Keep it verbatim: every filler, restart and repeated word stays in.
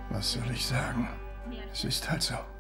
Was soll ich sagen? Es ist halt so.